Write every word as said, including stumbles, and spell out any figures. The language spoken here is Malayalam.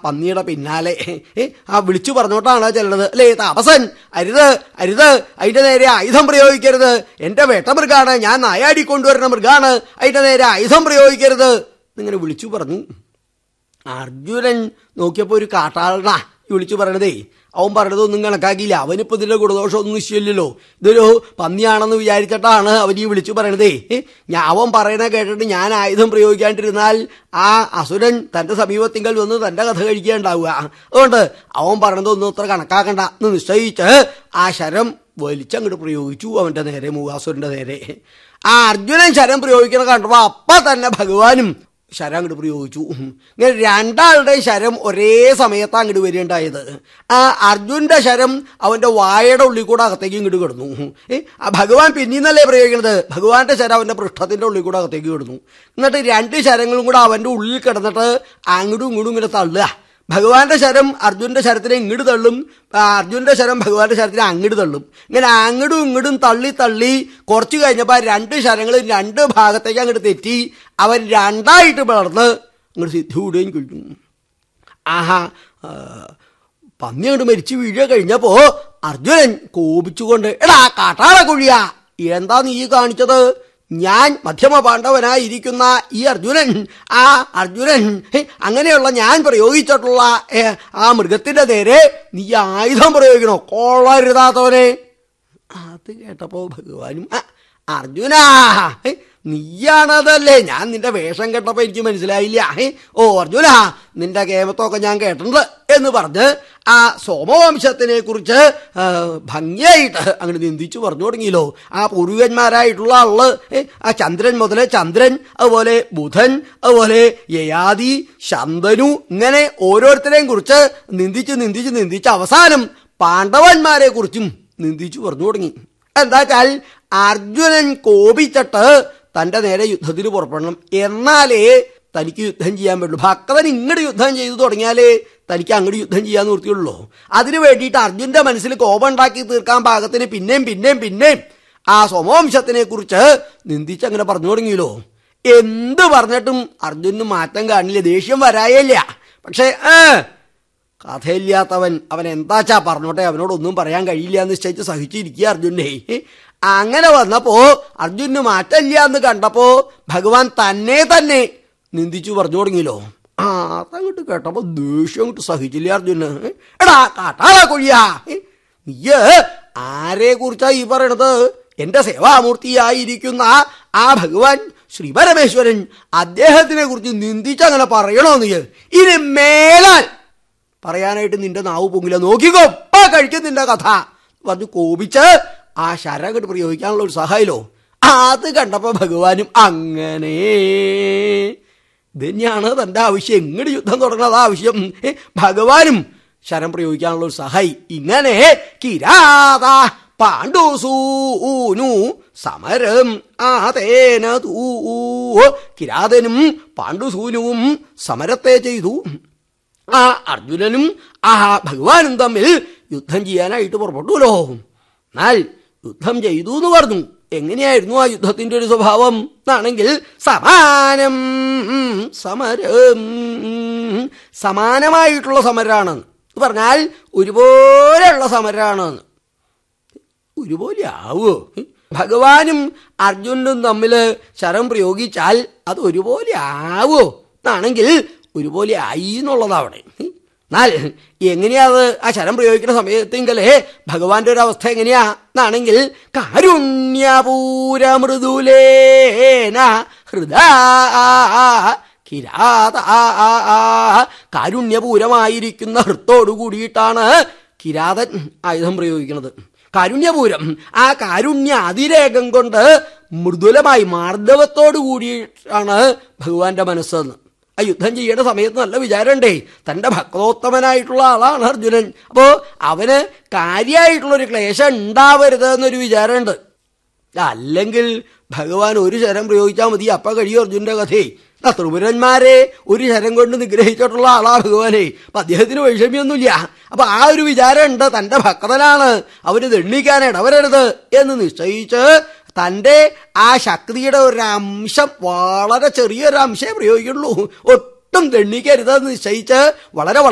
പന്നിയുടെ പിന്നാലെ ആ വിളിച്ചു പറഞ്ഞോട്ടാണ് ചെല്ലണത്. അല്ലേ, താപസൻ അരുത് അരുത്, അതിന്റെ നേരെ ആയുധം പ്രയോഗിക്കരുത്, എന്റെ വേട്ടമൃഗാണ്, ഞാൻ നായാടിക്കൊണ്ടുവരുന്ന മൃഗാണ്, അതിന്റെ നേരെ ആയുധം പ്രയോഗിക്കരുത് എന്നിങ്ങനെ വിളിച്ചു പറഞ്ഞു. അർജുനൻ നോക്കിയപ്പോ ഒരു കാട്ടാളനാ ഈ വിളിച്ചു പറയണതേ. അവൻ പറഞ്ഞതൊന്നും കണക്കാക്കിയില്ല. അവനിപ്പോ ഇതിന്റെ ഗുണദോഷം ഒന്നും നിശ്ചയില്ലല്ലോ. ഇതൊരു പന്നിയാണെന്ന് വിചാരിച്ചിട്ടാണ് അവൻ ഈ വിളിച്ചു പറയണതേ. ഞാൻ അവൻ പറയണ കേട്ടിട്ട് ഞാൻ ആയുധം പ്രയോഗിക്കാണ്ടിരുന്നാൽ ആ അസുരൻ തന്റെ സമീപത്തിങ്കൽ വന്ന് തന്റെ കഥ കഴിക്കാണ്ടാവുക. അതുകൊണ്ട് അവൻ പറയണതൊന്നും അത്ര കണക്കാക്കണ്ട എന്ന് നിശ്ചയിച്ച് ആ ശരം വലിച്ചങ്ങോട്ട് പ്രയോഗിച്ചു അവന്റെ നേരെ, മൂകാസുരന്റെ നേരെ. ആ അർജുനൻ ശരം പ്രയോഗിക്കണ കണ്ടപ്പോ അപ്പൊ തന്നെ ഭഗവാനും ശരം അങ്ങോട്ട് പ്രയോഗിച്ചു. ഇങ്ങനെ രണ്ടാളുടെ ശരം ഒരേ സമയത്താണ് അങ്ങോട്ട് വരികയുണ്ടായത്. ആ അർജുന്റെ ശരം അവന്റെ വായയുടെ ഉള്ളിൽ കൂടെ അകത്തേക്ക് ഇങ്ങോട്ട് കിടന്നു. ആ ഭഗവാൻ പിന്നീന്നല്ലേ പ്രയോഗിക്കണത്, ഭഗവാന്റെ ശരം അവന്റെ പൃഷ്ഠത്തിന്റെ ഉള്ളിൽ കൂടെ അകത്തേക്ക് കിടന്നു. എന്നിട്ട് രണ്ട് ശരങ്ങളും കൂടെ അവന്റെ ഉള്ളിൽ കിടന്നിട്ട് അങ്ങോട്ടും ഇങ്ങോട്ടും ഇങ്ങനെ തള്ളുക. ഭഗവാന്റെ ശരം അർജുന്റെ ശരത്തിനെ ഇങ്ങോട്ട് തള്ളും, അർജുന്റെ ശരം ഭഗവാന്റെ ശരത്തിനെ അങ്ങോട്ട് തള്ളും. ഇങ്ങനെ അങ്ങോട്ടും ഇങ്ങോട്ടും തള്ളി തള്ളി കുറച്ചു കഴിഞ്ഞപ്പോൾ രണ്ട് ശരങ്ങളും രണ്ട് ഭാഗത്തേക്ക് അങ്ങോട്ട് തെറ്റി അവൻ രണ്ടായിട്ട് പിളർന്ന് അങ്ങോട്ട് സിദ്ധിവിടുകയും കഴിഞ്ഞു. ആഹാ, പന്നി അങ്ങോട്ട് മരിച്ചു വീഴുക കഴിഞ്ഞപ്പോ അർജുനൻ കോപിച്ചുകൊണ്ട്, എടാ കാട്ടാള കുഴിയാ, എന്താ നീ കാണിച്ചത്? ഞാൻ മധ്യമ പാണ്ഡവനായിരിക്കുന്ന ഈ അർജുനൻ, ആ അർജുനൻ അങ്ങനെയുള്ള ഞാൻ പ്രയോഗിച്ചിട്ടുള്ള ആ മൃഗത്തിന്റെ നേരെ നീ ആയുധം പ്രയോഗിക്കണോ? കൊള്ളരുതാത്തവനെ. അത് കേട്ടപ്പോ ഭഗവാനും, അർജുനാ നീയാണതല്ലേ, ഞാൻ നിന്റെ വേഷം കേട്ടപ്പോ എനിക്ക് മനസ്സിലായില്ല. ഓ അർജുന, നിന്റെ കേമത്തൊക്കെ ഞാൻ കേട്ടിട്ടുണ്ട് എന്ന് പറഞ്ഞ് ആ സോമവംശത്തിനെ കുറിച്ച് ഭംഗിയായിട്ട് അങ്ങനെ നിന്ദിച്ചു പറഞ്ഞു തുടങ്ങിയല്ലോ. ആ പൂർവികന്മാരായിട്ടുള്ള ആള് ആ ചന്ദ്രൻ മുതല് ചന്ദ്രൻ, അതുപോലെ ബുധൻ, അതുപോലെ യയാതി, ശന്തനു, ഇങ്ങനെ ഓരോരുത്തരെയും കുറിച്ച് നിന്ദിച്ച് നിന്ദിച്ച് നിന്ദിച്ച് അവസാനം പാണ്ഡവന്മാരെ കുറിച്ചും നിന്ദിച്ചു പറഞ്ഞു തുടങ്ങി. എന്താ വെച്ചാൽ അർജുനൻ കോപിച്ചിട്ട് തന്റെ നേരെ യുദ്ധത്തിന് പുറപ്പെടണം, എന്നാലേ തനിക്ക് യുദ്ധം ചെയ്യാൻ പറ്റുള്ളൂ. ഭക്തൻ ഇങ്ങോട്ട് യുദ്ധം ചെയ്തു തുടങ്ങിയാലേ തനിക്ക് അങ്ങോട്ട് യുദ്ധം ചെയ്യാൻ നിർത്തിയുള്ളൂ. അതിനു വേണ്ടിയിട്ട് അർജുന്റെ മനസ്സിൽ കോപം ഉണ്ടാക്കി തീർക്കാൻ പാകത്തിന് പിന്നെയും പിന്നെയും പിന്നെയും ആ സോമവംശത്തിനെ കുറിച്ച് നിന്ദിച്ചങ്ങനെ പറഞ്ഞു തുടങ്ങിയല്ലോ. എന്ത് പറഞ്ഞിട്ടും അർജുനന് മാറ്റം കാണില്ല, ദേഷ്യം വരായില്ല. പക്ഷേ കഥയില്ലാത്തവൻ അവൻ എന്താച്ചാ പറഞ്ഞോട്ടെ, അവനോടൊന്നും പറയാൻ കഴിയില്ല എന്ന് നിശ്ചയിച്ച് സഹിച്ചിരിക്കുക അർജുനെ. അങ്ങനെ വന്നപ്പോ അർജുനന് മാറ്റമില്ല എന്ന് കണ്ടപ്പോ ഭഗവാൻ തന്നെ തന്നെ നിന്ദിച്ചു പറഞ്ഞു തുടങ്ങിയല്ലോ. ആ അതങ്ങോട്ട് കേട്ടപ്പോ ദേഷ്യം അങ്ങോട്ട് സഹിച്ചില്ല അർജുന്. എടാ കാട്ടാള കൊഴിയാ, നീയ് ആരെ കുറിച്ചാ ഈ പറയണത്? എന്റെ സേവാമൂർത്തിയായിരിക്കുന്ന ആ ഭഗവാൻ ശ്രീ പരമേശ്വരൻ, അദ്ദേഹത്തിനെ കുറിച്ച് നിന്ദിച്ചങ്ങനെ പറയണോ നീ? ഇനി മേലാൽ പറയാനായിട്ട് നിന്റെ നാവ് പൊങ്ങില്ല, നോക്കിക്കോ കഴിക്കും നിന്റെ കഥ പറഞ്ഞു കോപിച്ച് ആ ശരങ്ങട്ട് പ്രയോഗിക്കാനുള്ള ഒരു സഹായല്ലോ. അത് കണ്ടപ്പോ ഭഗവാനും അങ്ങനെ ഇതന്നെയാണ് തന്റെ ആവശ്യം, എങ്ങോട്ട് യുദ്ധം തുടങ്ങുന്നത് ആവശ്യം. ഭഗവാനും ശരം പ്രയോഗിക്കാനുള്ള ഒരു സഹായി. ഇങ്ങനെ കിരാത പാണ്ഡുസൂനു സമരം ആതേന തൂ, കിരാതനും പാണ്ഡുസൂനുവും സമരത്തെ ചെയ്തു. ആ അർജുനനും ആ ഭഗവാനും തമ്മിൽ യുദ്ധം ചെയ്യാനായിട്ട് പുറപ്പെട്ടുല്ലോ. എന്നാൽ യുദ്ധം ചെയ്തു എന്ന് പറഞ്ഞു. എങ്ങനെയായിരുന്നു ആ യുദ്ധത്തിന്റെ ഒരു സ്വഭാവം എന്നാണെങ്കിൽ, സമാനം സമരം, സമാനമായിട്ടുള്ള സമരാണ് എന്ന് പറഞ്ഞാൽ ഒരുപോലെയുള്ള സമരാണ്. ഒരുപോലെ ആവോ? ഭഗവാനും അർജുനനും തമ്മിൽ ശരം പ്രയോഗിച്ചാൽ അത് ഒരുപോലെ ആവോ എന്നാണെങ്കിൽ ഒരുപോലെ ആയി എന്നുള്ളതാവണേ. എന്നാൽ എങ്ങനെയാത് ആ ശരം പ്രയോഗിക്കുന്ന സമയത്തെങ്കിലേ ഭഗവാന്റെ ഒരു അവസ്ഥ എങ്ങനെയാ എന്നാണെങ്കിൽ, കാരുണ്യപൂര മൃദുലേന ഹൃദാ കിരാത, കാരുണ്യപൂരമായിരിക്കുന്ന ഹൃത്തോടു കൂടിയിട്ടാണ് കിരാതൻ ആയുധം പ്രയോഗിക്കുന്നത്. കാരുണ്യപൂരം, ആ കാരുണ്യ അതിരേകം കൊണ്ട് മൃദുലമായി മാർദ്ദവത്തോടു കൂടിയിട്ടാണ് ഭഗവാന്റെ മനസ്സെന്ന്. ആ യുദ്ധം ചെയ്യേണ്ട സമയത്ത് നല്ല വിചാരമുണ്ടേ, തന്റെ ഭക്തോത്തമനായിട്ടുള്ള ആളാണ് അർജുനൻ. അപ്പോ അവന് കാര്യമായിട്ടുള്ളൊരു ക്ലേശം ഉണ്ടാവരുത് എന്നൊരു വിചാരമുണ്ട്. അല്ലെങ്കിൽ ഭഗവാൻ ഒരു ശരം പ്രയോഗിച്ചാൽ മതി, അപ്പ കഴിയും അർജുനന്റെ കഥയെ. ത്രിപുരന്മാരെ ഒരു ശരം കൊണ്ട് നിഗ്രഹിച്ചിട്ടുള്ള ആളാ ഭഗവാനെ. അപ്പൊ അദ്ദേഹത്തിന് വൈഷമ്യൊന്നുമില്ല. അപ്പൊ ആ ഒരു വിചാരം ഉണ്ട്, തന്റെ ഭക്തനാണ്, അവന് ദണ്ഡിക്കാൻ ഇടവരരുത് എന്ന് നിശ്ചയിച്ച് തന്റെ ആ ശക്തിയുടെ ഒരു അംശം, വളരെ ചെറിയൊരു അംശമേ പ്രയോഗിക്കുള്ളൂ, ഒട്ടും ദണ്ഡിക്കരുതെന്ന് നിശ്ചയിച്ച് വളരെ